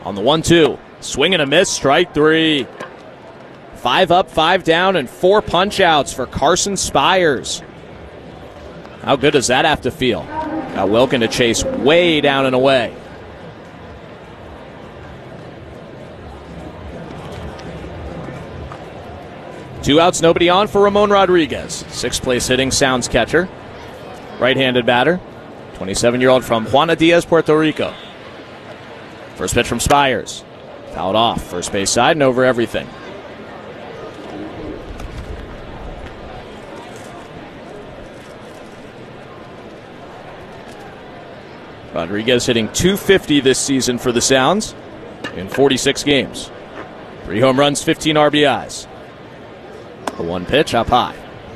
On the 1-2. Swing and a miss, strike 3. 5 up, 5 down, and 4 punch-outs for Carson Spires. How good does that have to feel? Got Wilkin to chase way down and away. Two outs, nobody on for Ramon Rodriguez. Sixth place hitting Sounds catcher. Right-handed batter. 27-year-old from Juana Diaz, Puerto Rico. First pitch from Spires. Fouled off. First base side and over everything. Rodriguez hitting .250 this season for the Sounds in 46 games. 3 home runs, 15 RBIs. The 1 pitch up high.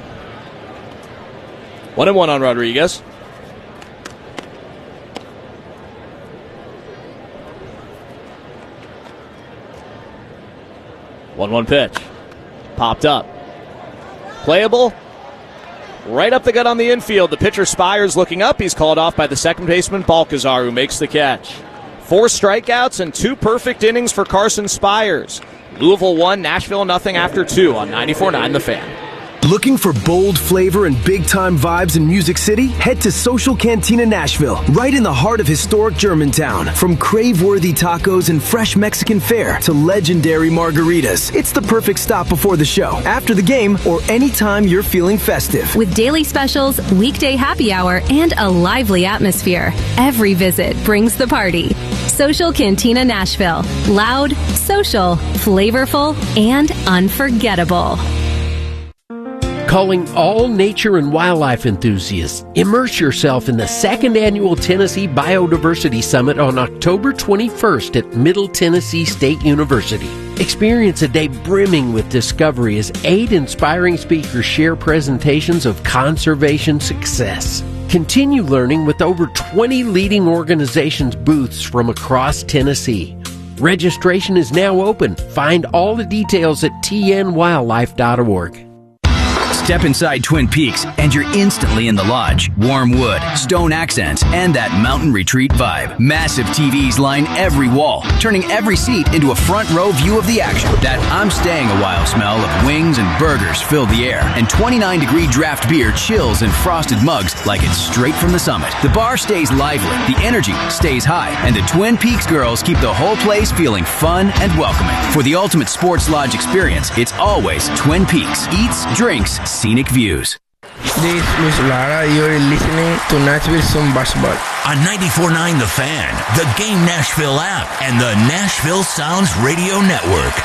1-1 on Rodriguez. One pitch. Popped up. Playable. Right up the gut on the infield. The pitcher Spires looking up. He's called off by the second baseman Balcazar, who makes the catch. 4 strikeouts and 2 perfect innings for Carson Spires. Louisville 1, Nashville nothing after 2 on 94.9 The Fan. Looking for bold flavor and big-time vibes in Music City? Head to Social Cantina Nashville, right in the heart of historic Germantown. From crave-worthy tacos and fresh Mexican fare to legendary margaritas, it's the perfect stop before the show, after the game, or anytime you're feeling festive. With daily specials, weekday happy hour, and a lively atmosphere, every visit brings the party. Social Cantina Nashville. Loud, social, flavorful, and unforgettable. Calling all nature and wildlife enthusiasts, immerse yourself in the 2nd Annual Tennessee Biodiversity Summit on October 21st at Middle Tennessee State University. Experience a day brimming with discovery as 8 inspiring speakers share presentations of conservation success. Continue learning with over 20 leading organizations' booths from across Tennessee. Registration is now open. Find all the details at tnwildlife.org. Step inside Twin Peaks and you're instantly in the lodge. Warm wood, stone accents, and that mountain retreat vibe. Massive TVs line every wall, turning every seat into a front row view of the action. That I'm staying a while smell of wings and burgers fill the air, and 29-degree draft beer chills in frosted mugs like it's straight from the summit. The bar stays lively, the energy stays high, and the Twin Peaks girls keep the whole place feeling fun and welcoming. For the ultimate sports lodge experience, it's always Twin Peaks. Eats, drinks, scenic views. This is Luis Lara. You're listening to Nashville Sun Basketball. On 94.9 The Fan, the Game Nashville app, and the Nashville Sounds Radio Network.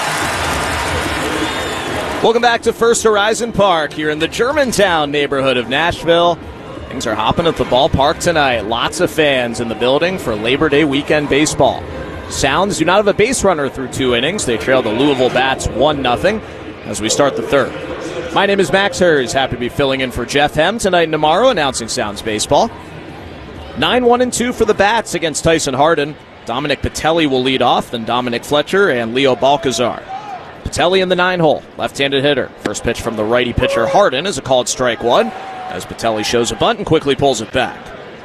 Welcome back to First Horizon Park here in the Germantown neighborhood of Nashville. Things are hopping at the ballpark tonight. Lots of fans in the building for Labor Day weekend baseball. Sounds do not have a base runner through 2 innings. They trail the Louisville Bats 1-0 as we start the 3rd. My name is Max Hers. Happy to be filling in for Jeff Hem tonight and tomorrow, announcing Sounds Baseball. 9-1-2 for the Bats against Tyson Hardin. Dominic Patelli will lead off, then Dominic Fletcher and Leo Balcazar. Patelli in the 9-hole, left-handed hitter. First pitch from the righty pitcher Hardin is a called strike 1, as Patelli shows a bunt and quickly pulls it back.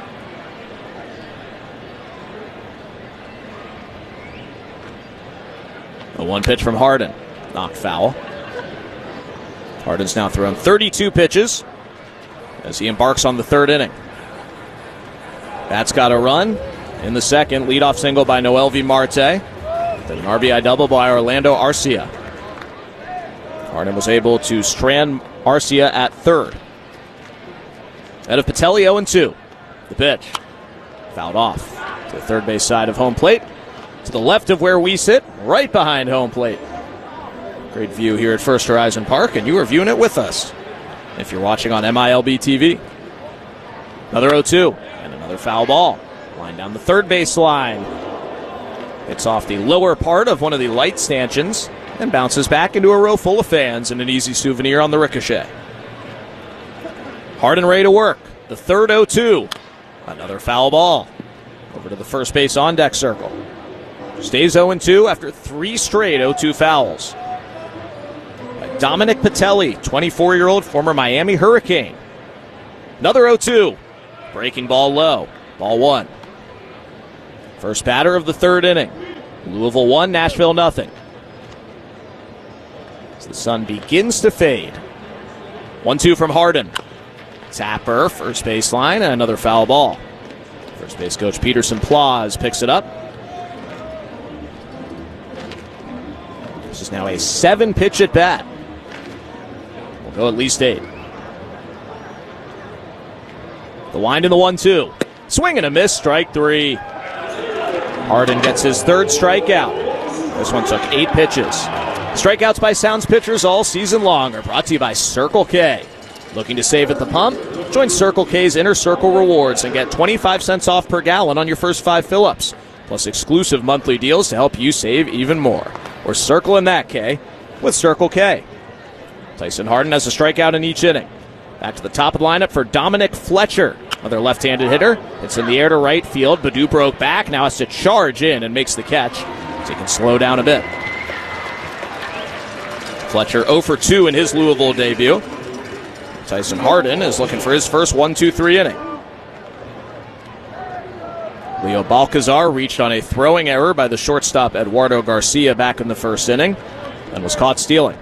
A 1 pitch from Hardin, knocked foul. Hardin's now thrown 32 pitches as he embarks on the 3rd inning. Bats got a run in the 2nd. Leadoff single by Noelvi Marte. Then an RBI double by Orlando Arcia. Hardin was able to strand Arcia at 3rd. Out of Patelli 0-2. The pitch. Fouled off to the third base side of home plate. To the left of where we sit, right behind home plate. Great view here at First Horizon Park, and you are viewing it with us if you're watching on MILB TV. Another 0-2, and another foul ball. Line down the third base line. It's off the lower part of one of the light stanchions and bounces back into a row full of fans and an easy souvenir on the ricochet. Hardin ready to work. The third 0-2. Another foul ball. Over to the first base on deck circle. Stays 0-2 after 3 straight 0-2 fouls. Dominic Patelli, 24-year-old former Miami Hurricane. Another 0-2. Breaking ball low. Ball 1. First batter of the 3rd inning. Louisville 1, Nashville nothing. As the sun begins to fade. 1-2 from Hardin. Tapper, first baseline, and another foul ball. First base coach Peterson Plaus picks it up. This is now a 7-pitch at bat. We'll go at least 8. The wind in the 1-2. Swing and a miss, strike 3. Hardin gets his third strikeout. This one took 8 pitches. Strikeouts by Sounds pitchers all season long are brought to you by Circle K. Looking to save at the pump? Join Circle K's Inner Circle Rewards and get 25 cents off per gallon on your first 5 fill-ups, plus exclusive monthly deals to help you save even more. Or circle in that K with Circle K. Tyson Hardin has a strikeout in each inning. Back to the top of the lineup for Dominic Fletcher. Another left-handed hitter. It's in the air to right field. Baddoo broke back. Now has to charge in and makes the catch, so he can slow down a bit. Fletcher 0 for 2 in his Louisville debut. Tyson Hardin is looking for his first 1-2-3 inning. Leo Balcazar reached on a throwing error by the shortstop Eduardo Garcia back in the first inning and was caught stealing.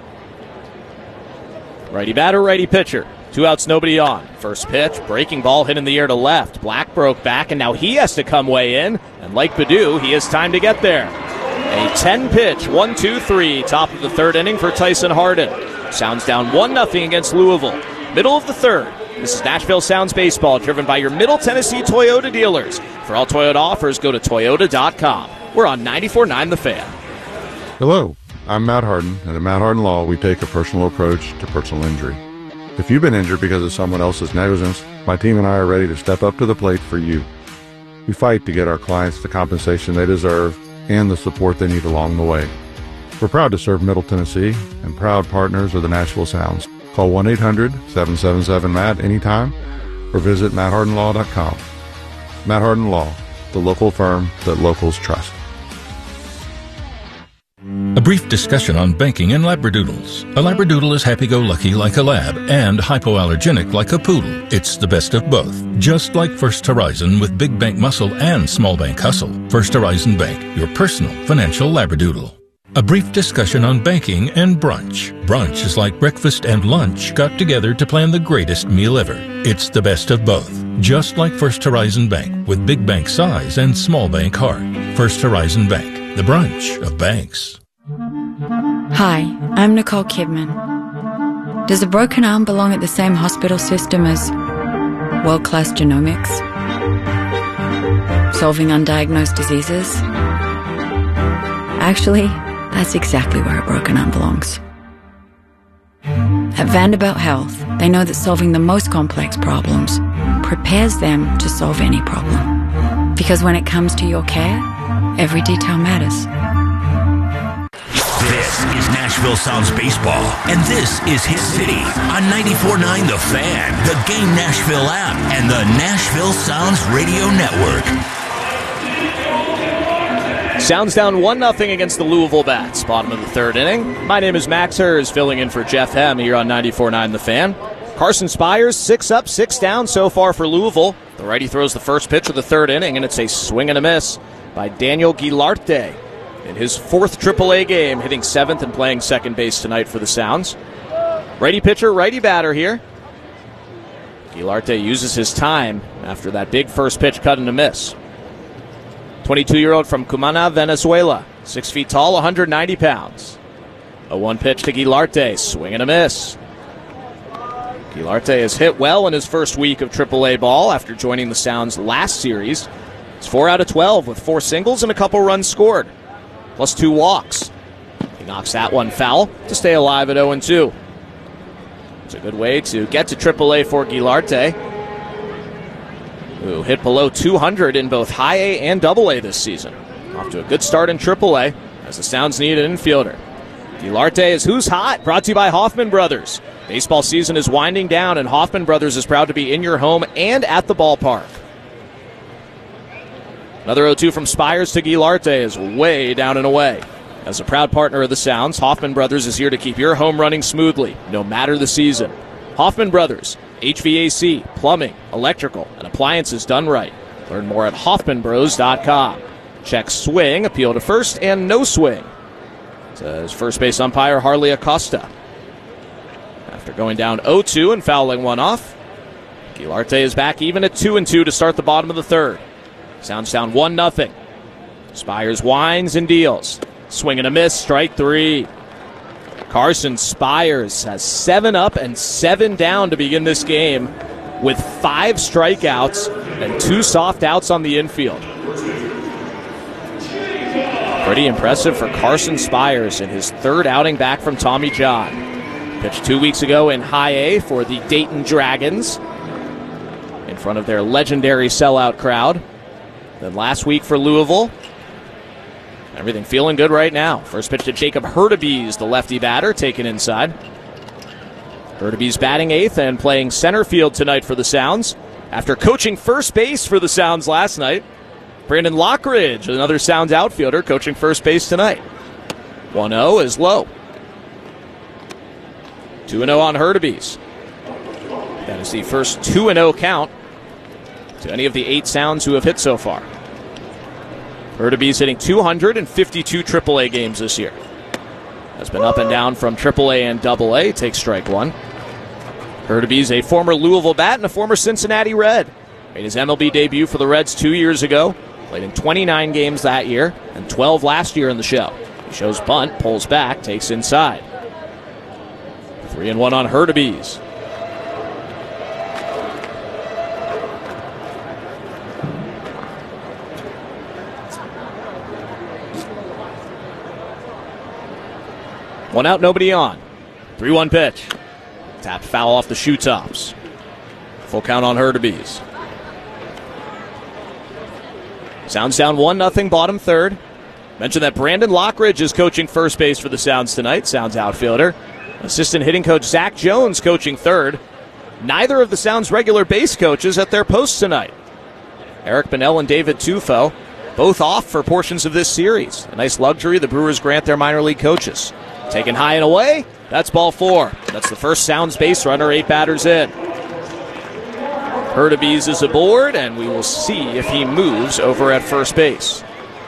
Righty batter, righty pitcher. 2 outs, nobody on. First pitch, breaking ball hit in the air to left. Black broke back, and now he has to come way in. And like Baddoo, he has time to get there. A 10-pitch, 1-2-3, top of the third inning for Tyson Hardin. Sounds down 1-0 against Louisville. Middle of the third. This is Nashville Sounds Baseball, driven by your Middle Tennessee Toyota dealers. For all Toyota offers, go to Toyota.com. We're on 94.9 The Fan. Hello, I'm Matt Hardin, and at Matt Hardin Law, we take a personal approach to personal injury. If you've been injured because of someone else's negligence, my team and I are ready to step up to the plate for you. We fight to get our clients the compensation they deserve and the support they need along the way. We're proud to serve Middle Tennessee and proud partners of the Nashville Sounds. Call 1-800-777-MATT anytime or visit matthardinlaw.com. Matt Hardin Law, the local firm that locals trust. A brief discussion on banking and labradoodles. A labradoodle is happy-go-lucky like a lab and hypoallergenic like a poodle. It's the best of both. Just like First Horizon with big bank muscle and small bank hustle. First Horizon Bank, your personal financial labradoodle. A brief discussion on banking and brunch. Brunch is like breakfast and lunch got together to plan the greatest meal ever. It's the best of both. Just like First Horizon Bank with big bank size and small bank heart. First Horizon Bank, the brunch of banks. Hi, I'm Nicole Kidman. Does a broken arm belong at the same hospital system as world-class genomics? Solving undiagnosed diseases? Actually, that's exactly where a broken arm belongs. At Vanderbilt Health, they know that solving the most complex problems prepares them to solve any problem. Because when it comes to your care, every detail matters. This is Nashville Sounds Baseball, and this is Hit City on 94.9 The Fan, the Game Nashville app, and the Nashville Sounds Radio Network. Sounds down 1-0 against the Louisville Bats. Bottom of the third inning. My name is Max Hers, filling in for Jeff Hem here on 94.9 The Fan. Carson Spires, 6 up, 6 down so far for Louisville. The righty throws the first pitch of the third inning, and it's a swing and a miss by Daniel Guilarte. In his 4th AAA game, hitting 7th and playing second base tonight for the Sounds. Righty pitcher, righty batter here. Guilarte uses his time after that big first pitch cut and a miss. 22-year-old from Cumana, Venezuela. 6 feet tall, 190 pounds. A 1 pitch to Guilarte, swing and a miss. Guilarte has hit well in his first week of AAA ball after joining the Sounds last series. It's 4 out of 12 with 4 singles and a couple runs scored, plus 2 walks. He knocks that one foul to stay alive at 0-2. It's a good way to get to AAA for Guilarte, who hit below 200 in both high A and double A this season. Off to a good start in AAA as the Sounds need an infielder. Guilarte is Who's Hot, brought to you by Hoffman Brothers. Baseball season is winding down, and Hoffman Brothers is proud to be in your home and at the ballpark. Another 0-2 from Spires to Guilarte is way down and away. As a proud partner of the Sounds, Hoffman Brothers is here to keep your home running smoothly, no matter the season. Hoffman Brothers, HVAC, plumbing, electrical, and appliances done right. Learn more at HoffmanBros.com. Check swing, appeal to first, and no swing, says first base umpire Harley Acosta. After going down 0-2 and fouling one off, Guilarte is back even at 2-2 to start the bottom of the third. Sounds down 1-0. Spires winds and deals. Swing and a miss, strike 3. Carson Spires has 7 up and 7 down to begin this game with 5 strikeouts and 2 soft outs on the infield. Pretty impressive for Carson Spires in his 3rd outing back from Tommy John. Pitched 2 weeks ago in High A for the Dayton Dragons in front of their legendary sellout crowd. Then last week for Louisville. Everything feeling good right now. First pitch to Jacob Hurtubise, the lefty batter, taken inside. Hurtubise batting 8th and playing center field tonight for the Sounds. After coaching first base for the Sounds last night, Brandon Lockridge, another Sounds outfielder, coaching first base tonight. 1-0 is low. 2-0 on Hurtubise. That is the first 2-0 count to any of the 8 Sounds who have hit so far. Hurtubise hitting 252 AAA games this year. Has been up and down from AAA and AA. Takes strike 1. Hurtubise, a former Louisville bat and a former Cincinnati Red. Made his MLB debut for the Reds 2 years ago. Played in 29 games that year and 12 last year in the show. He shows bunt, pulls back, takes inside. 3-1 on Hurtubise. One out, nobody on. 3-1 pitch. Tapped foul off the shoe tops. Full count on Hurtubise. Sounds down 1-0, bottom third. Mentioned that Brandon Lockridge is coaching first base for the Sounds tonight. Sounds outfielder. Assistant hitting coach Zach Jones coaching third. Neither of the Sounds regular base coaches at their posts tonight. Eric Bonnell and David Tufo both off for portions of this series. A nice luxury the Brewers grant their minor league coaches. Taken high and away. That's ball 4. That's the first Sounds base runner, 8 batters in. Hurtubise is aboard, and we will see if he moves over at first base.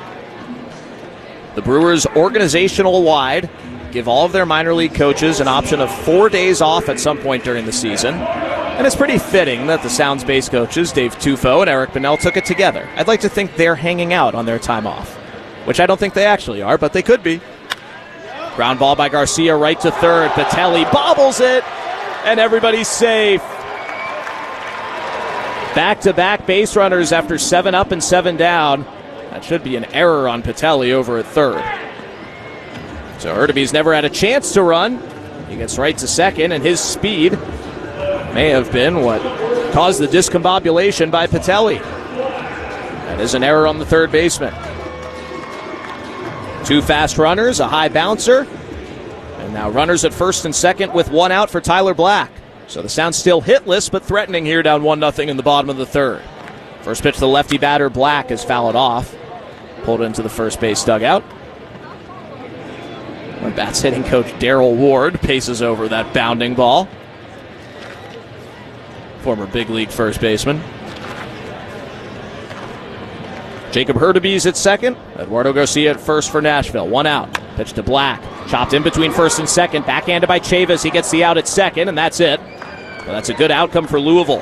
The Brewers organizational-wide give all of their minor league coaches an option of 4 days off at some point during the season. And it's pretty fitting that the Sounds base coaches, Dave Tufo and Eric Bonnell, took it together. I'd like to think they're hanging out on their time off, which I don't think they actually are, but they could be. Ground ball by Garcia right to third. Patelli bobbles it, and everybody's safe. Back-to-back base runners after 7 up and 7 down. That should be an error on Patelli over at third. So Hurtubise never had a chance to run. He gets right to second, and his speed may have been what caused the discombobulation by Patelli. That is an error on the third baseman. 2 fast runners, a high bouncer, and now runners at first and second with 1 out for Tyler Black. So the Sounds still hitless, but threatening here, down 1-0 in the bottom of the third. First pitch to the lefty batter, Black, is fouled off. Pulled into the first base dugout. Our bats hitting coach Darrell Ward paces over that bounding ball. Former big league first baseman. Jacob Hurtubise at second. Eduardo Garcia at first for Nashville. 1 out. Pitch to Black. Chopped in between first and second. Backhanded by Chavis. He gets the out at second, and that's it. Well, that's a good outcome for Louisville.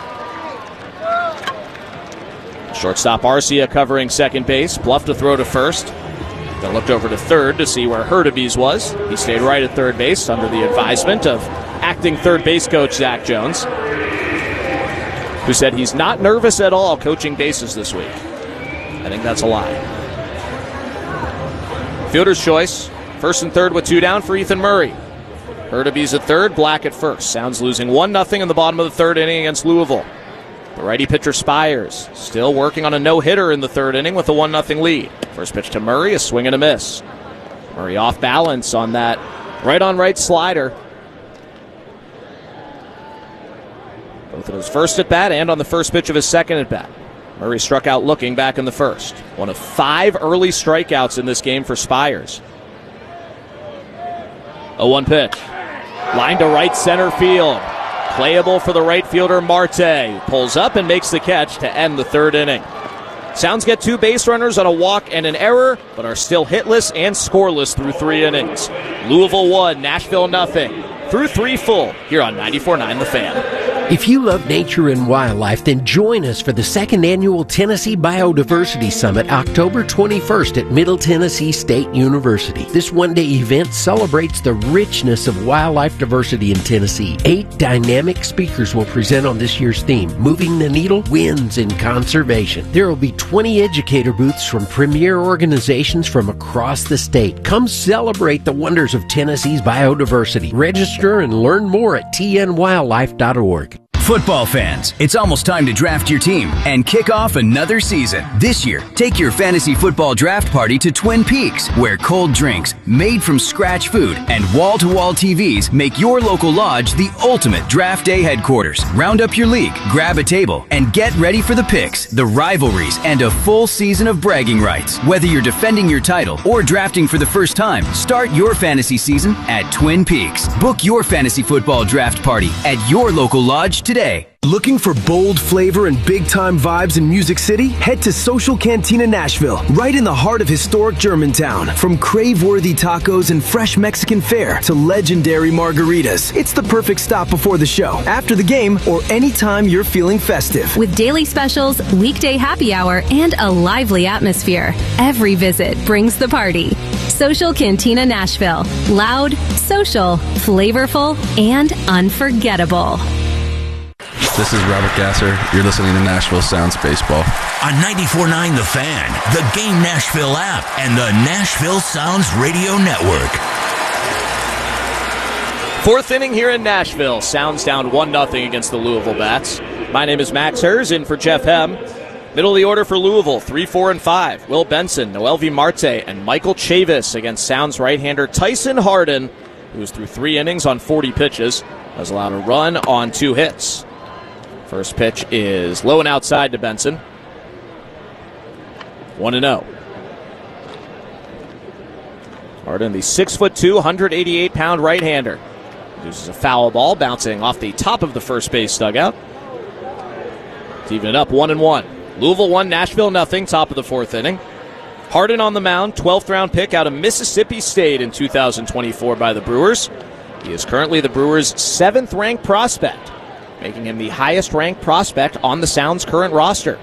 Shortstop Arcia covering second base. Bluffed to throw to first. Then looked over to third to see where Hurtubise was. He stayed right at third base under the advisement of acting third base coach Zach Jones, who said he's not nervous at all coaching bases this week. I think that's a lie. Fielder's choice. First and third with 2 down for Ethan Murray. Hurtubise at third, Black at first. Sounds losing 1-0 in the bottom of the third inning against Louisville. The righty pitcher Spires still working on a no-hitter in the third inning with a 1-0 lead. First pitch to Murray, a swing and a miss. Murray off balance on that right-on-right slider. Both of his first at-bat and on the first pitch of his second at-bat. Murray struck out looking back in the first. One of 5 early strikeouts in this game for Spires. 0-1 pitch. Line to right center field. Playable for the right fielder Marte. Pulls up and makes the catch to end the third inning. Sounds get 2 base runners on a walk and an error, but are still hitless and scoreless through 3 innings. Louisville 1, Nashville nothing. Through 3 full, here on 94.9 The Fan. If you love nature and wildlife, then join us for the 2nd Annual Tennessee Biodiversity Summit, October 21st at Middle Tennessee State University. This one-day event celebrates the richness of wildlife diversity in Tennessee. 8 dynamic speakers will present on this year's theme, Moving the Needle, Wins in Conservation. There will be 20 educator booths from premier organizations from across the state. Come celebrate the wonders of Tennessee's biodiversity. Register and learn more at tnwildlife.org. Football fans, it's almost time to draft your team and kick off another season. This year, take your fantasy football draft party to Twin Peaks, where cold drinks, made from scratch food, and wall-to-wall TVs make your local lodge the ultimate draft day headquarters. Round up your league, grab a table, and get ready for the picks, the rivalries, and a full season of bragging rights. Whether you're defending your title or drafting for the first time, start your fantasy season at Twin Peaks. Book your fantasy football draft party at your local lodge today. Looking for bold flavor and big-time vibes in Music City? Head to Social Cantina Nashville, right in the heart of historic Germantown. From crave-worthy tacos and fresh Mexican fare to legendary margaritas, it's the perfect stop before the show, after the game, or anytime you're feeling festive. With daily specials, weekday happy hour, and a lively atmosphere, every visit brings the party. Social Cantina Nashville. Loud, social, flavorful, and unforgettable. This is Robert Gasser. You're listening to Nashville Sounds Baseball. On 94.9 The Fan, the Game Nashville app, and the Nashville Sounds Radio Network. 4th inning here in Nashville. Sounds down 1-0 against the Louisville Bats. My name is Max Herz, in for Jeff Hem. Middle of the order for Louisville, 3, 4, and 5. Will Benson, Noelvi Marte, and Michael Chavis against Sounds right-hander Tyson Hardin, who was through 3 innings on 40 pitches, has allowed a run on 2 hits. First pitch is low and outside to Benson. 1-0. Hardin, the 6'2", 188-pound right-hander. Uses a foul ball bouncing off the top of the first base dugout. To even it up, 1-1. Louisville 1, Nashville nothing, top of the 4th inning. Hardin on the mound, 12th round pick out of Mississippi State in 2024 by the Brewers. He is currently the Brewers' 7th ranked prospect, making him the highest ranked prospect on the Sound's current roster.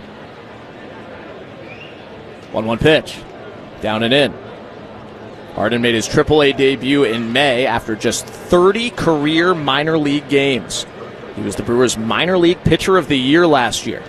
1-1 pitch. Down and in. Hardin made his AAA debut in May after just 30 career minor league games. He was the Brewers' minor league pitcher of the year last year.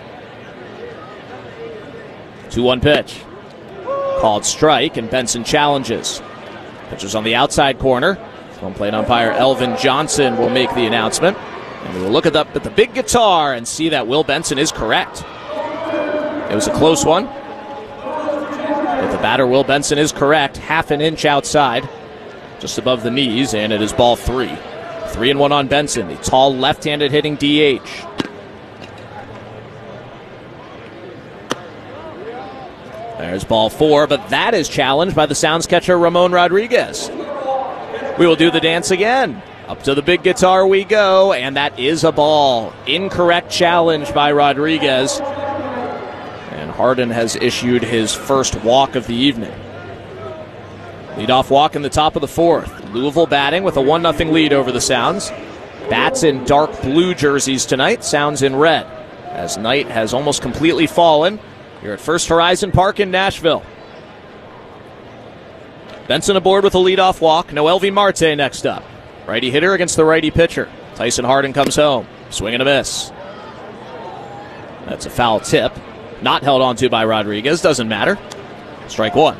2-1 pitch. Called strike, and Benson challenges. Pitcher's on the outside corner. Home plate umpire Elvin Johnson will make the announcement. And we will look at the big guitar and see that Will Benson is correct. It was a close one. But the batter, Will Benson, is correct. Half an inch outside, just above the knees, and it is ball 3. 3-1 on Benson, the tall left-handed hitting DH. There's ball 4, but that is challenged by the Sounds catcher Ramon Rodriguez. We will do the dance again. Up to the big guitar we go, and that is a ball. Incorrect challenge by Rodriguez. And Hardin has issued his first walk of the evening. Leadoff walk in the top of the 4th. Louisville batting with a 1-0 lead over the Sounds. Bats in dark blue jerseys tonight, Sounds in red, as night has almost completely fallen here at First Horizon Park in Nashville. Benson aboard with a leadoff walk. Noelvi Marte next up. Righty hitter against the righty pitcher. Tyson Hardin comes home. Swing and a miss. That's a foul tip. Not held onto by Rodriguez. Doesn't matter. Strike 1.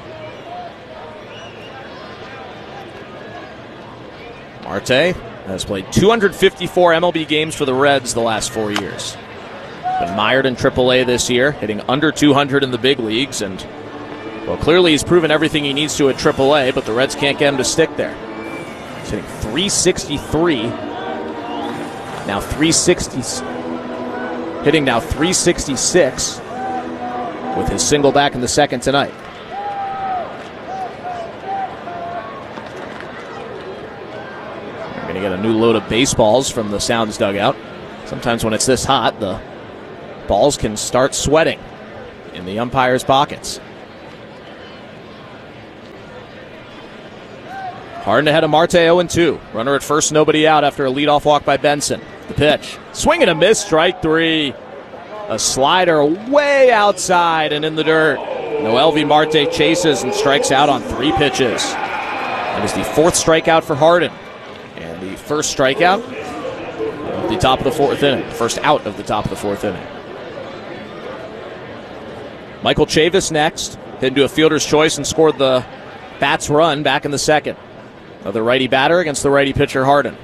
Marte has played 254 MLB games for the Reds the last 4 years. Been mired in AAA this year, hitting under 200 in the big leagues, and well, clearly he's proven everything he needs to at AAA, but the Reds can't get him to stick there. He's hitting 363. Now 360. Hitting now 366 with his single back in the 2nd tonight. We're going to get a new load of baseballs from the Sounds dugout. Sometimes when it's this hot, the balls can start sweating. in the umpire's pockets. Harden ahead of Marte 0-2. Runner at first, nobody out after a leadoff walk by Benson. The pitch. Swing and a miss, strike 3. A slider way outside and in the dirt. Noelvi Marte chases and strikes out on 3 pitches. That is the 4th strikeout for Harden. And the first strikeout of the top of the 4th inning. First out of the top of the 4th inning. Michael Chavis next. Hit into a fielder's choice and scored the Bats run back in the 2nd. Another righty batter against the righty pitcher Harden.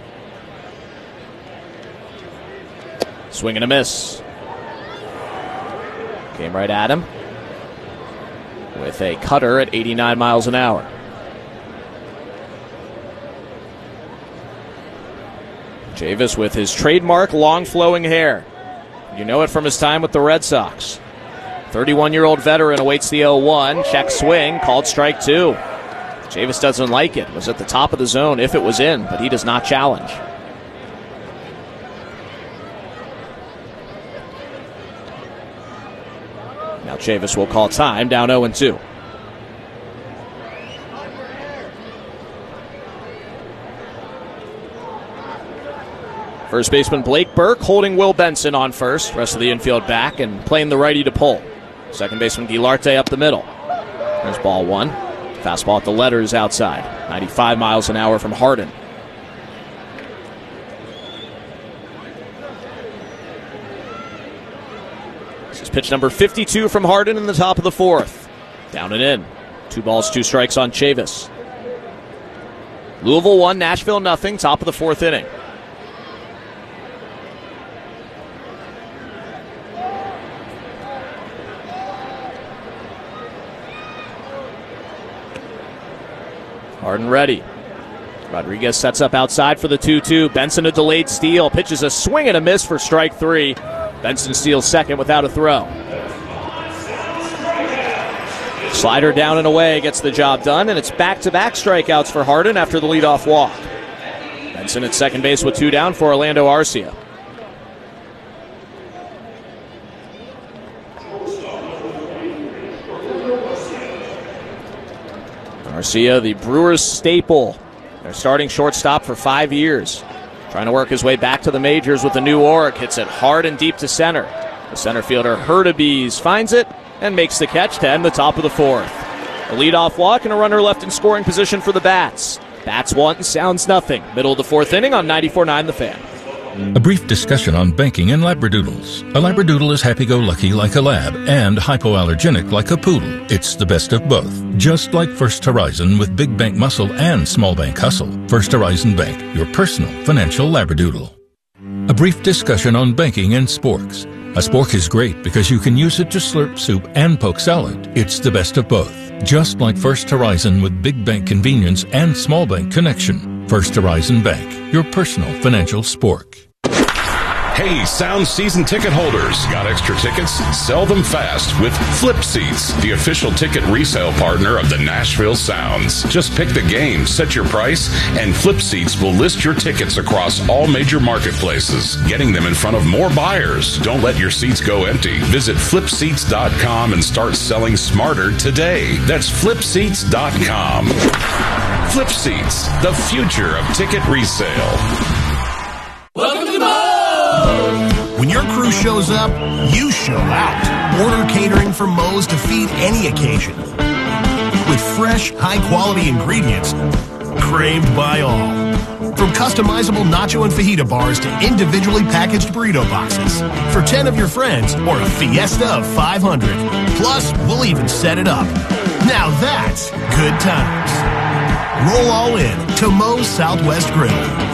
Swing and a miss. Came right at him with a cutter at 89 miles an hour. Chavis with his trademark long flowing hair. You know it from his time with the Red Sox. 31-year-old veteran awaits the 0-1. Check swing, called strike 2. Chavis doesn't like it. Was at the top of the zone if it was in, but he does not challenge. Now Chavis will call time, down 0-2. First baseman Blake Burke holding Will Benson on first. Rest of the infield back and playing the righty to pull. Second baseman Guilarte up the middle. There's ball 1. Fastball at the letters outside. 95 miles an hour from Harden. This is pitch number 52 from Harden in the top of the 4th. Down and in. 2 balls, 2 strikes on Chavis. Louisville 1, Nashville nothing. Top of the 4th inning. Harden ready. Rodriguez sets up outside for the 2-2. Benson a delayed steal. Pitches a swing and a miss for strike 3. Benson steals second without a throw. Slider down and away gets the job done, and it's back-to-back strikeouts for Harden after the leadoff walk. Benson at second base with 2 down for Orlando Arcia. Arcia, the Brewers staple. Their starting shortstop for 5 years. Trying to work his way back to the majors with the New York. Hits it hard and deep to center. The center fielder Hurtubise finds it and makes the catch to end the top of the 4th. A leadoff walk and a runner left in scoring position for the Bats. Bats 1, Sounds nothing. Middle of the 4th inning on 94.9 The Fan. A brief discussion on banking and labradoodles. A labradoodle is happy-go-lucky like a lab and hypoallergenic like a poodle. It's the best of both. Just like First Horizon with big bank muscle and small bank hustle. First Horizon Bank, your personal financial labradoodle. A brief discussion on banking and sporks. A spork is great because you can use it to slurp soup and poke salad. It's the best of both. Just like First Horizon with big bank convenience and small bank connection. First Horizon Bank, your personal financial spork. Hey, Sound season ticket holders. Got extra tickets? Sell them fast with Flip Seats, the official ticket resale partner of the Nashville Sounds. Just pick the game, set your price, and Flip Seats will list your tickets across all major marketplaces, getting them in front of more buyers. Don't let your seats go empty. Visit flipseats.com and start selling smarter today. That's flipseats.com. Flip Seats, the future of ticket resale. Welcome to Moe's! When your crew shows up, you show out. Order catering from Moe's to feed any occasion. With fresh, high-quality ingredients craved by all. From customizable nacho and fajita bars to individually packaged burrito boxes. For 10 of your friends or a fiesta of 500. Plus, we'll even set it up. Now that's good times. Roll all in to Moe's Southwest Grill.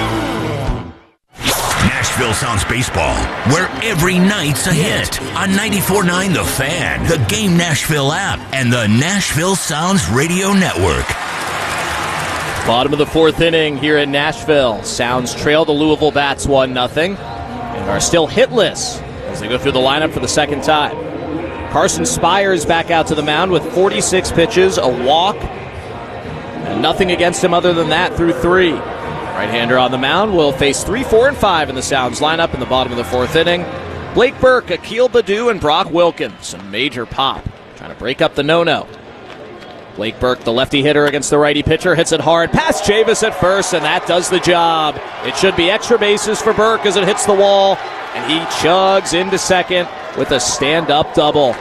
Nashville Sounds Baseball, where every night's a hit on 94.9 The Fan, the Game Nashville app, and the Nashville Sounds Radio Network. Bottom of the 4th inning here in Nashville. Sounds trail the Louisville Bats 1-0 and are still hitless as they go through the lineup for the second time. Carson Spires back out to the mound with 46 pitches, a walk, and nothing against him other than that through 3. Right-hander on the mound will face 3, 4, and 5 in the Sounds lineup in the bottom of the 4th inning. Blake Burke, Akil Baddoo, and Brock Wilkins. Some major pop. Trying to break up the no-no. Blake Burke, the lefty hitter against the righty pitcher, hits it hard past Chavis at first, and that does the job. It should be extra bases for Burke as it hits the wall, and he chugs into second with a stand-up double.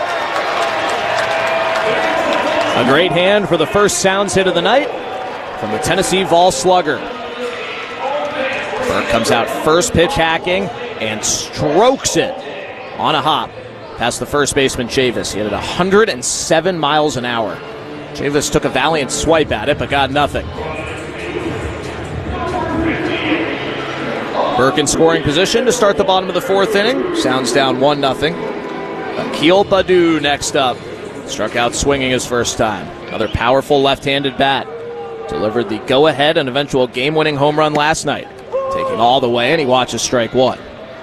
A great hand for the first Sounds hit of the night from the Tennessee Vol Slugger. Burke comes out first pitch hacking and strokes it on a hop past the first baseman Chavis. He hit it 107 miles an hour. Chavis took a valiant swipe at it, but got nothing. Burke in scoring position to start the bottom of the fourth inning. Sounds down 1-0. Akil Baddoo next up. Struck out swinging his first time. Another powerful left-handed bat. Delivered the go-ahead and eventual game-winning home run last night. Taking all the way, and he watches strike one.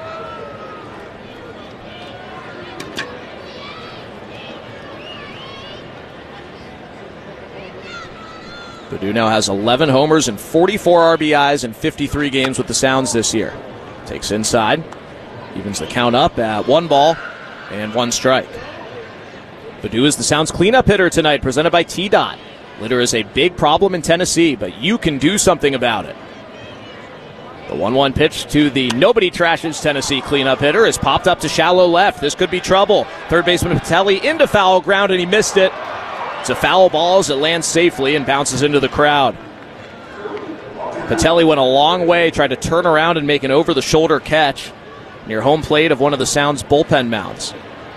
Baddoo now has 11 homers and 44 RBIs in 53 games with the Sounds this year. Takes inside, evens the count up at 1 ball and 1 strike. Baddoo is the Sounds cleanup hitter tonight, presented by T-Dot. Litter is a big problem in Tennessee, but you can do something about it. The 1-1 pitch to the nobody trashes Tennessee cleanup hitter is popped up to shallow left. This could be trouble. Third baseman Patelli into foul ground, and he missed it. It's a foul ball as it lands safely and bounces into the crowd. Patelli went a long way, tried to turn around and make an over-the-shoulder catch near home plate of one of the Sounds bullpen mounds.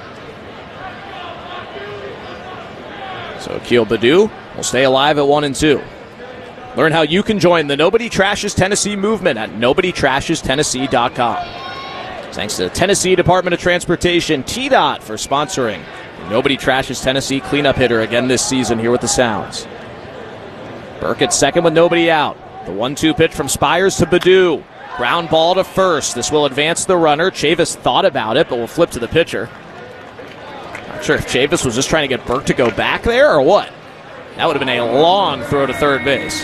So Akil Baddoo will stay alive at 1-2. Learn how you can join the Nobody Trashes Tennessee movement at NobodyTrashesTennessee.com. Thanks to the Tennessee Department of Transportation, T-Dot, for sponsoring Nobody Trashes Tennessee cleanup hitter again this season here with the Sounds. Burke at second with nobody out. The 1-2 pitch from Spires to Baddoo. Ground ball to first. This will advance the runner. Chavis thought about it, but will flip to the pitcher. Not sure if Chavis was just trying to get Burke to go back there or what. That would have been a long throw to third base.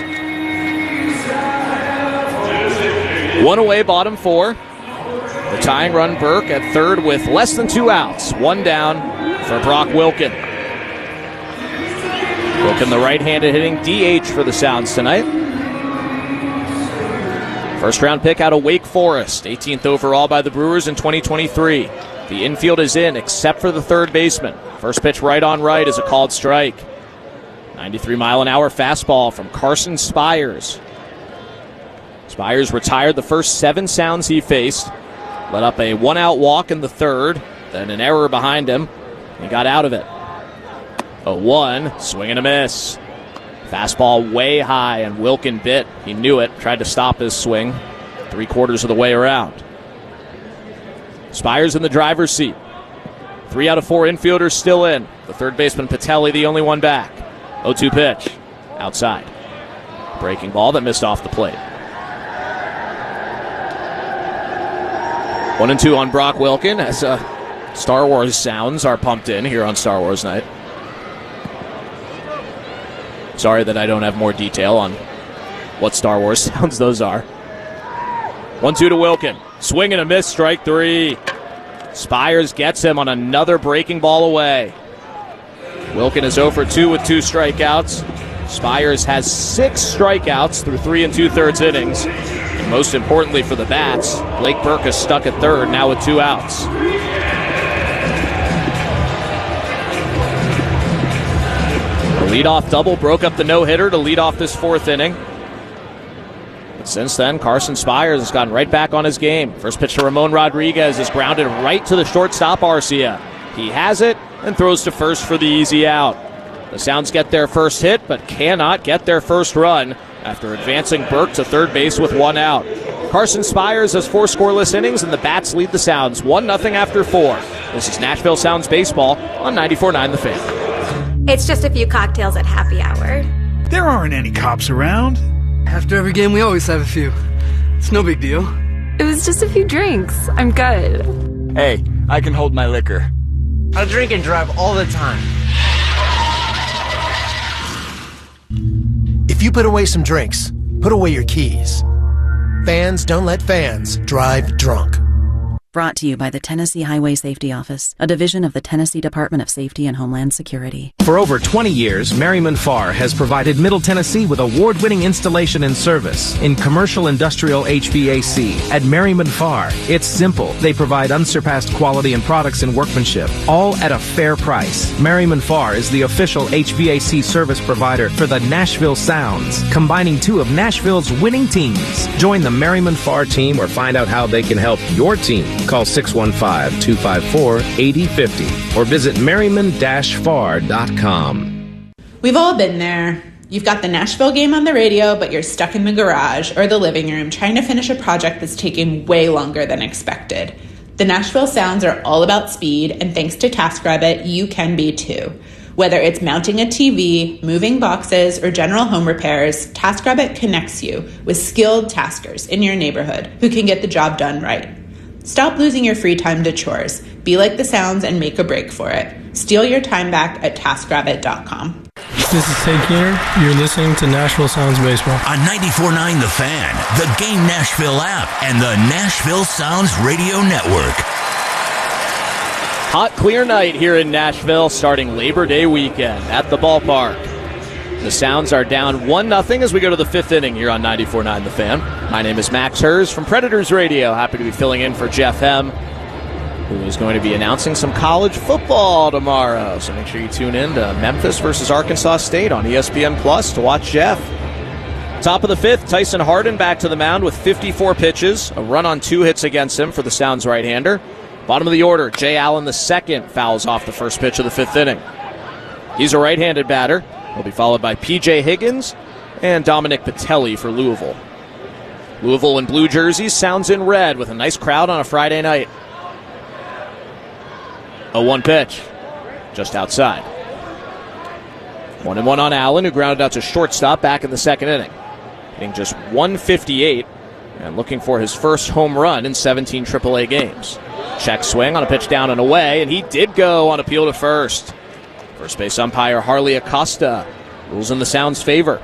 One away, bottom 4. The tying run, Burke at third with less than 2 outs. 1 down for Brock Wilkin. Wilkin, the right-handed hitting DH for the Sounds tonight. First-round pick out of Wake Forest. 18th overall by the Brewers in 2023. The infield is in except for the third baseman. First pitch right on right is a called strike. 93-mile-an-hour fastball from Carson Spires. Spires retired the first 7 Sounds he faced. Let up a 1-out walk in the third, then an error behind him. He got out of it. 0-1, swing and a miss. Fastball way high, and Wilkin bit. He knew it, tried to stop his swing 3/4 of the way around. Spires in the driver's seat. 3 out of 4 infielders still in. The third baseman Patelli, the only one back. 0-2 pitch, outside. Breaking ball that missed off the plate. 1-2 on Brock Wilkin as Star Wars sounds are pumped in here on Star Wars night. Sorry that I don't have more detail on what Star Wars sounds those are. 1-2 to Wilkin. Swing and a miss, strike 3. Spires gets him on another breaking ball away. Wilkin is 0 for 2 with 2 strikeouts. Spires has 6 strikeouts through 3 2/3 innings. And most importantly for the bats, Blake Burke is stuck at third, now with 2 outs. The leadoff double broke up the no-hitter to lead off this 4th inning. But since then, Carson Spires has gotten right back on his game. First pitch to Ramon Rodriguez is grounded right to the shortstop, Arcia. He has it and throws to first for the easy out. The Sounds get their first hit, but cannot get their first run after advancing Burke to third base with 1 out. Carson Spires has 4 scoreless innings, and the Bats lead the Sounds 1-0 after 4. This is Nashville Sounds Baseball on 94.9 The Fan. It's just a few cocktails at happy hour. There aren't any cops around. After every game, we always have a few. It's no big deal. It was just a few drinks. I'm good. Hey, I can hold my liquor. I drink and drive all the time. If you put away some drinks, put away your keys. Fans don't let fans drive drunk. Brought to you by the Tennessee Highway Safety Office, a division of the Tennessee Department of Safety and Homeland Security. For over 20 years, Merriman Farr has provided Middle Tennessee with award-winning installation and service in commercial industrial HVAC. At Merriman Farr, it's simple. They provide unsurpassed quality and products and workmanship, all at a fair price. Merriman Farr is the official HVAC service provider for the Nashville Sounds, combining two of Nashville's winning teams. Join the Merriman Farr team or find out how they can help your team. Call 615-254-8050 or visit merriman-farr.com. We've all been there. You've got the Nashville game on the radio, but you're stuck in the garage or the living room trying to finish a project that's taking way longer than expected. The Nashville Sounds are all about speed, and thanks to TaskRabbit, you can be too. Whether it's mounting a TV, moving boxes, or general home repairs, TaskRabbit connects you with skilled taskers in your neighborhood who can get the job done right. Stop losing your free time to chores. Be like the Sounds and make a break for it. Steal your time back at TaskRabbit.com. This is Ted Keener. You're listening to Nashville Sounds Baseball. On 94.9 The Fan, the Game Nashville app, and the Nashville Sounds Radio Network. Hot, clear night here in Nashville starting Labor Day weekend at the ballpark. The Sounds are down 1-0 as we go to the fifth inning here on 94.9 The Fan. My name is Max Hers from Predators Radio. Happy to be filling in for Jeff Hem, who is going to be announcing some college football tomorrow. So make sure you tune in to Memphis versus Arkansas State on ESPN Plus to watch Jeff. Top of the fifth, Tyson Hardin back to the mound with 54 pitches, a run on 2 hits against him for the Sounds right-hander. Bottom of the order, Jay Allen II fouls off the first pitch of the fifth inning. He's a right-handed batter. He'll be followed by P.J. Higgins and Dominic Patelli for Louisville. Louisville in blue jerseys, Sounds in red with a nice crowd on a Friday night. 0-1 pitch, just outside. 1-1 on Allen, who grounded out to shortstop back in the second inning. Hitting just 158 and looking for his first home run in 17 AAA games. Check swing on a pitch down and away, and he did go on appeal to first. First base umpire Harley Acosta rules in the Sounds' favor.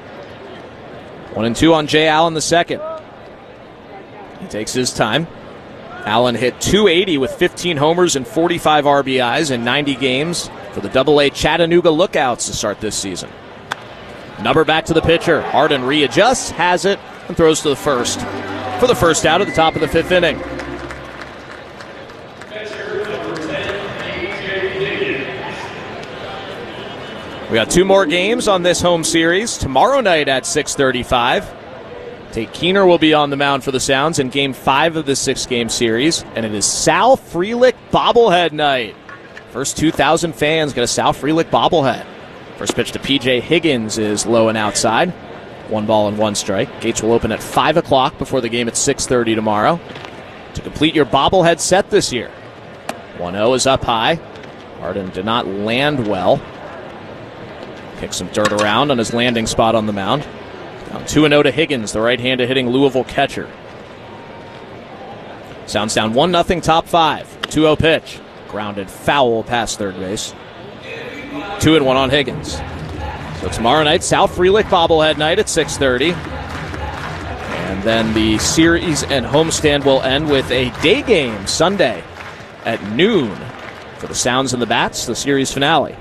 1-2 on Jay Allen II. He takes his time. Allen hit .280 with 15 homers and 45 RBIs in 90 games for the AA Chattanooga Lookouts to start this season. Number back to the pitcher. Hardin readjusts, has it, and throws to the first for the first out at the top of the fifth inning. We got 2 more games on this home series. Tomorrow night at 6:35. Tate Keener will be on the mound for the Sounds in Game 5 of the 6-game series. And it is Sal Frelick bobblehead night. First 2,000 fans get a Sal Frelick bobblehead. First pitch to P.J. Higgins is low and outside. 1 ball and 1 strike. Gates will open at 5 o'clock before the game at 6:30 tomorrow. To complete your bobblehead set this year. 1-0 is up high. Hardin did not land well. Kicks some dirt around on his landing spot on the mound. Down 2-0 to Higgins, the right-handed hitting Louisville catcher. Sounds down 1-0 top 5. 2-0 pitch. Grounded foul past third base. 2-1 on Higgins. So tomorrow night, Sal Frelick bobblehead night at 6:30. And then the series and homestand will end with a day game Sunday at noon for the Sounds and the Bats, the series finale.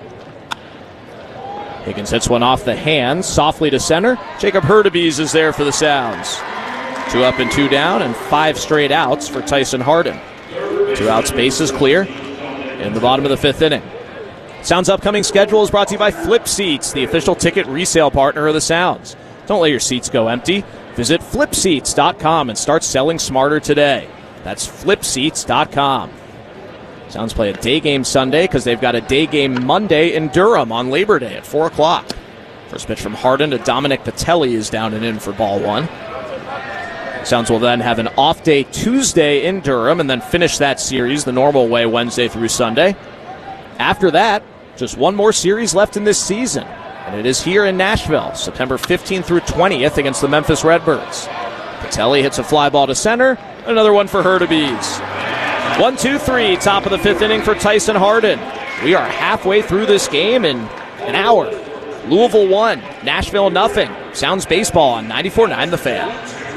Higgins hits one off the hand, softly to center. Jacob Hurtubise is there for the Sounds. 2 up and 2 down, and 5 straight outs for Tyson Hardin. 2 outs, bases clear in the bottom of the fifth inning. Sounds' upcoming schedule is brought to you by Flip Seats, the official ticket resale partner of the Sounds. Don't let your seats go empty. Visit flipseats.com and start selling smarter today. That's flipseats.com. Sounds play a day game Sunday because they've got a day game Monday in Durham on Labor Day at 4 o'clock. First pitch from Hardin to Dominic Patelli is down and in for ball 1. Sounds will then have an off day Tuesday in Durham and then finish that series the normal way Wednesday through Sunday. After that, just one more series left in this season, and it is here in Nashville, September 15th through 20th against the Memphis Redbirds. Patelli hits a fly ball to center, another one for Hurtubise. 1-2-3, top of the fifth inning for Tyson Hardin. We are halfway through this game in an hour. Louisville 1, Nashville 0. Sounds baseball on 94.9 The Fan.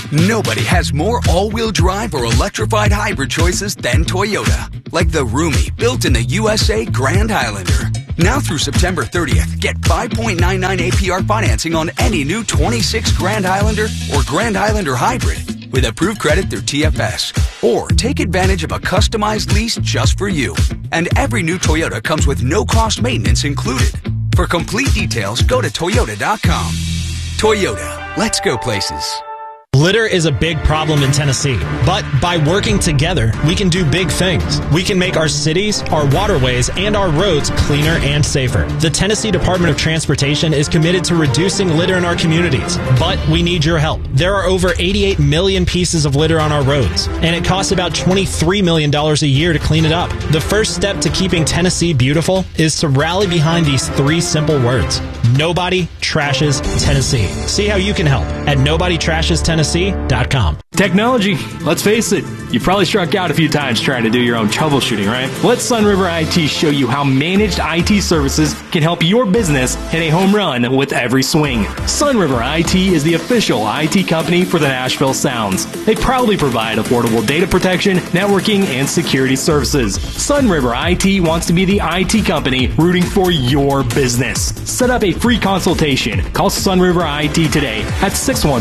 Nobody has more all-wheel drive or electrified hybrid choices than Toyota. Like the roomy, built-in-the-USA Grand Highlander. Now through September 30th, get 5.99 APR financing on any new 26 Grand Highlander or Grand Highlander Hybrid with approved credit through TFS. Or take advantage of a customized lease just for you. And every new Toyota comes with no-cost maintenance included. For complete details, go to Toyota.com. Toyota, let's go places. Litter is a big problem in Tennessee, but by working together, we can do big things. We can make our cities, our waterways, and our roads cleaner and safer. The Tennessee Department of Transportation is committed to reducing litter in our communities, but we need your help. There are over 88 million pieces of litter on our roads, and it costs about $23 million a year to clean it up. The first step to keeping Tennessee beautiful is to rally behind these 3 simple words. Nobody trashes Tennessee. See how you can help at nobodytrashestennessee.com. Technology, let's face it, you've probably struck out a few times trying to do your own troubleshooting, right? Let Sunriver IT show you how managed IT services can help your business hit a home run with every swing. Sunriver IT is the official IT company for the Nashville Sounds. They proudly provide affordable data protection, networking, and security services. Sunriver IT wants to be the IT company rooting for your business. Set up a free consultation. Call Sunriver IT today at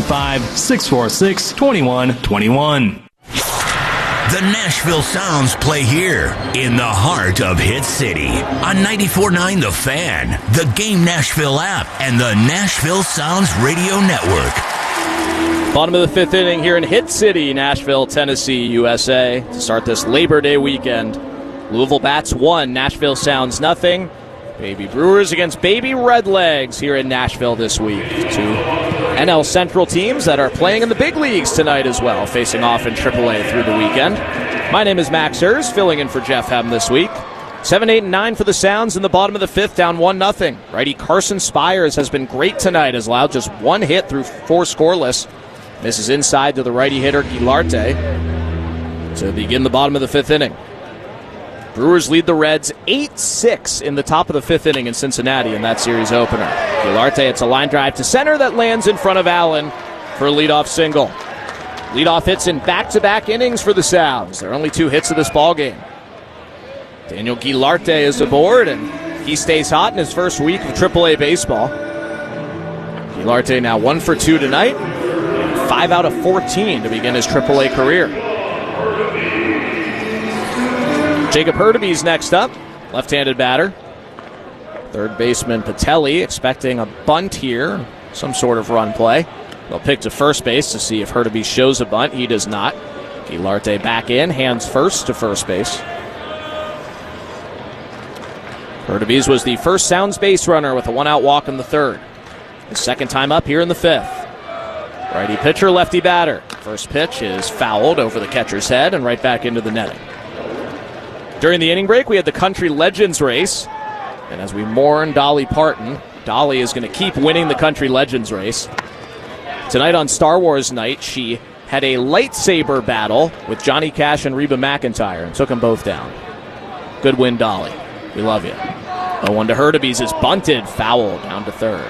615-646-2121. The Nashville Sounds play here in the heart of Hit City on 94.9 The Fan, the Game Nashville app, and the Nashville Sounds Radio Network. Bottom of the 5th inning here in Hit City, Nashville, Tennessee, USA. To start this Labor Day weekend, Louisville bats 1, Nashville Sounds nothing. Baby Brewers against Baby Redlegs here in Nashville this week. 2 NL Central teams that are playing in the big leagues tonight as well, facing off in AAA through the weekend. My name is Max Hers, filling in for Jeff Hem this week. 7, 8, and 9 for the Sounds in the bottom of the 5th, down 1-0. Righty Carson Spires has been great tonight, has allowed just 1 hit through 4 scoreless. Misses inside to the righty hitter Guilarte to begin the bottom of the 5th inning. Brewers lead the Reds 8-6 in the top of the 5th inning in Cincinnati in that series opener. Guilarte, it's a line drive to center that lands in front of Allen for a leadoff single. Leadoff hits in back-to-back innings for the Sounds. There are only 2 hits of this ballgame. Daniel Guilarte is aboard, and he stays hot in his first week of AAA baseball. Guilarte now 1 for 2 tonight, and 5 out of 14 to begin his AAA career. Jacob Hurtubise next up, left-handed batter. Third baseman Patelli expecting a bunt here, some sort of run play. They'll pick to first base to see if Hurtubise shows a bunt. He does not. Guilarte back in, hands first to first base. Hurtubise was the first Sounds base runner with a 1-out walk in the 3rd. His second time up here in the 5th. Righty pitcher, lefty batter. First pitch is fouled over the catcher's head and right back into the netting. During the inning break, we had the Country Legends race. And as we mourn Dolly Parton, Dolly is going to keep winning the Country Legends race. Tonight on Star Wars Night, she had a lightsaber battle with Johnny Cash and Reba McEntire and took them both down. Good win, Dolly. We love you. 0-1 to Hurtubise is bunted, foul down to 3rd.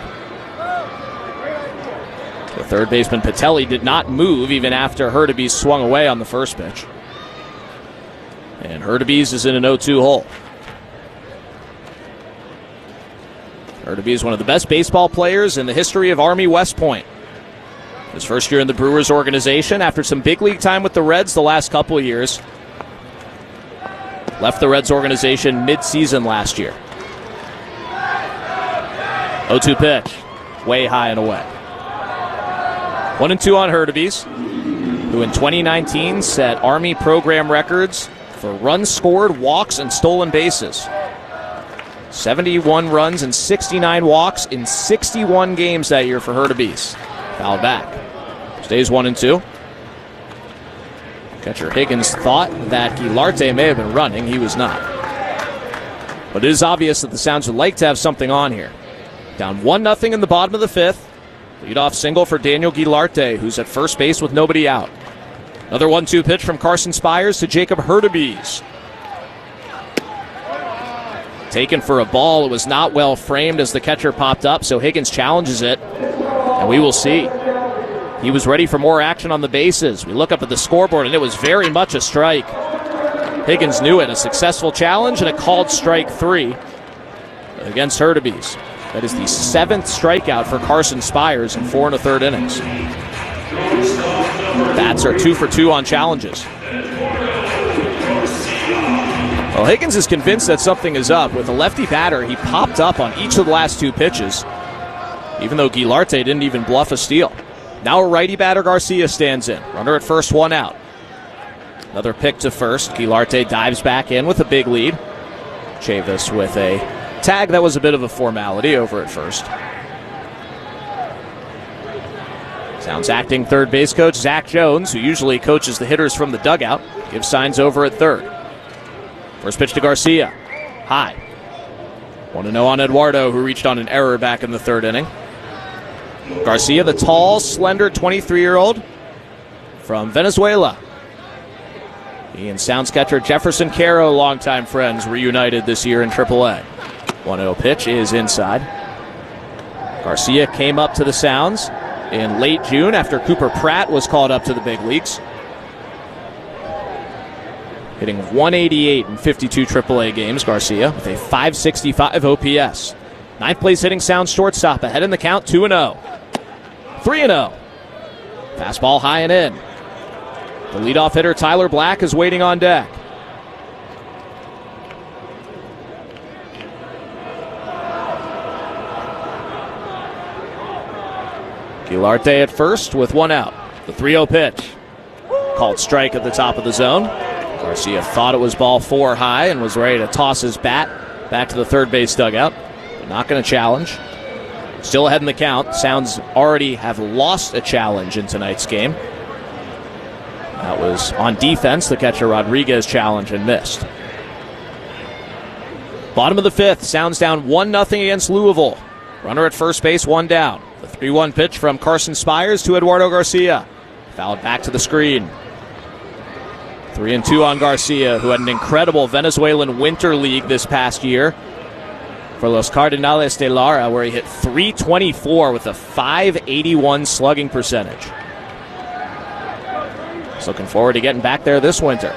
The third baseman Patelli did not move even after Hurtubise swung away on the first pitch. And Hurtubise is in an 0-2 hole. Hurtubise is one of the best baseball players in the history of Army West Point. His first year in the Brewers organization, after some big league time with the Reds the last couple of years. Left the Reds organization mid-season last year. 0-2 pitch. Way high and away. 1-2 on Hurtubise, who in 2019 set Army program records for runs scored, walks, and stolen bases. 71 runs and 69 walks in 61 games that year for Hurtubise. Fouled back. Stays 1-2. Catcher Higgins thought that Guilarte may have been running. He was not. But it is obvious that the Sounds would like to have something on here. Down 1-0 in the bottom of the 5th. Leadoff single for Daniel Guilarte, who's at first base with nobody out. Another 1-2 pitch from Carson Spires to Jacob Hurtubise. Taken for a ball. It was not well framed as the catcher popped up, so Higgins challenges it, and we will see. He was ready for more action on the bases. We look up at the scoreboard, and it was very much a strike. Higgins knew it. A successful challenge and a called strike 3 against Hurtubise. That is the 7th strikeout for Carson Spires in 4 1/3 innings. Bats are 2 for 2 on challenges. Well, Higgins is convinced that something is up. With a lefty batter, he popped up on each of the last 2 pitches, even though Guilarte didn't even bluff a steal. Now a righty batter, Garcia, stands in. Runner at first, 1 out. Another pick to first. Guilarte dives back in with a big lead. Chavis with a tag that was a bit of a formality over at first. Sounds acting third base coach Zach Jones, who usually coaches the hitters from the dugout, gives signs over at third. First pitch to Garcia. High. 1-0 on Eduardo, who reached on an error back in the 3rd inning. Garcia, the tall, slender 23-year-old from Venezuela. He and Sounds catcher Jefferson Caro, longtime friends, reunited this year in AAA. 1-0 pitch is inside. Garcia came up to the Sounds in late June after Cooper Pratt was called up to the big leagues. Hitting 188 in 52 AAA games, Garcia, with a .565 OPS. 9th place hitting Sounds shortstop, ahead in the count, 2-0. 3-0. Fastball high and in. The leadoff hitter, Tyler Black, is waiting on deck. Guilarte at first with 1 out. The 3-0 pitch. Called strike at the top of the zone. Garcia thought it was ball 4 high and was ready to toss his bat back to the third base dugout. But not going to challenge. Still ahead in the count. Sounds already have lost a challenge in tonight's game. That was on defense. The catcher Rodriguez challenged and missed. Bottom of the 5th. Sounds down 1-0 against Louisville. Runner at first base, 1 down. The 3-1 pitch from Carson Spires to Eduardo Garcia. Fouled back to the screen. 3-2 on Garcia, who had an incredible Venezuelan Winter League this past year for Los Cardenales de Lara, where he hit .324 with a .581 slugging percentage. He's looking forward to getting back there this winter.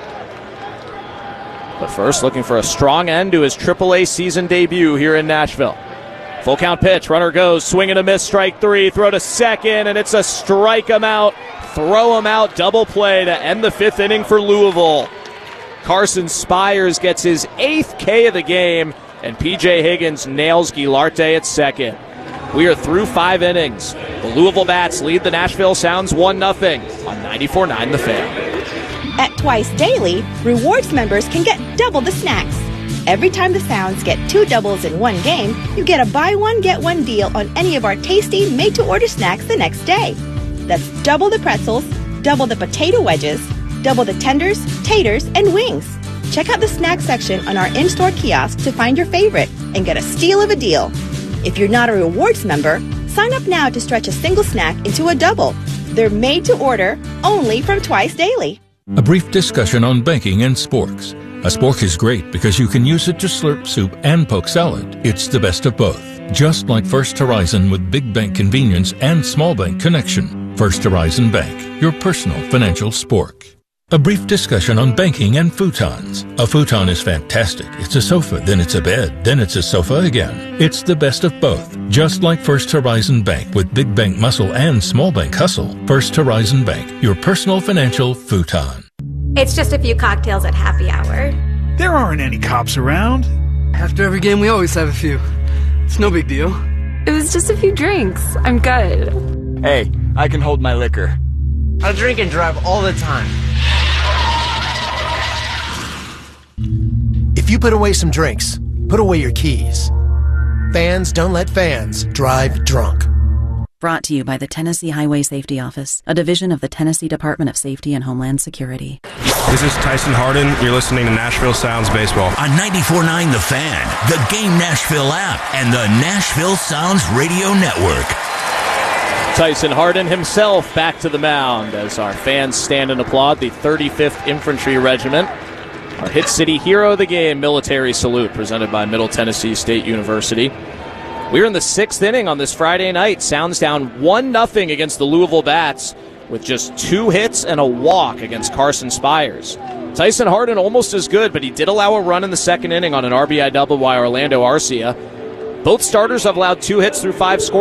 But first, looking for a strong end to his AAA season debut here in Nashville. Full count pitch, runner goes, swing and a miss, strike 3, throw to second, and it's a strike him out, throw him out, double play to end the 5th inning for Louisville. Carson Spires gets his 8th K of the game, and P.J. Higgins nails Guilarte at second. We are through 5 innings. The Louisville Bats lead the Nashville Sounds 1-0 on 94.9 The Fan. At Twice Daily, rewards members can get double the snacks. Every time the Sounds get 2 doubles in one game, you get a buy one, get one deal on any of our tasty made-to-order snacks the next day. That's double the pretzels, double the potato wedges, double the tenders, taters, and wings. Check out the snack section on our in-store kiosk to find your favorite and get a steal of a deal. If you're not a rewards member, sign up now to stretch a single snack into a double. They're made to order, only from Twice Daily. A brief discussion on banking and sporks. A spork is great because you can use it to slurp soup and poke salad. It's the best of both. Just like First Horizon with big bank convenience and small bank connection. First Horizon Bank, your personal financial spork. A brief discussion on banking and futons. A futon is fantastic. It's a sofa, then it's a bed, then it's a sofa again. It's the best of both. Just like First Horizon Bank with big bank muscle and small bank hustle. First Horizon Bank, your personal financial futon. It's just a few cocktails at happy hour. There aren't any cops around. After every game, we always have a few. It's no big deal. It was just a few drinks. I'm good. Hey, I can hold my liquor. I drink and drive all the time. If you put away some drinks, put away your keys. Fans don't let fans drive drunk. Brought to you by the Tennessee Highway Safety Office, a division of the Tennessee Department of Safety and Homeland Security. This is Tyson Harden. You're listening to Nashville Sounds Baseball. On 94.9 The Fan, the Game Nashville app, and the Nashville Sounds Radio Network. Tyson Harden himself back to the mound as our fans stand and applaud the 35th Infantry Regiment. Our Hit City Hero of the Game military salute presented by Middle Tennessee State University. We're in the 6th inning on this Friday night. Sounds down 1-0 against the Louisville Bats with just 2 hits and a walk against Carson Spires. Tyson Hardin almost as good, but he did allow a run in the 2nd inning on an RBI double by Orlando Arcia. Both starters have allowed 2 hits through 5 scores.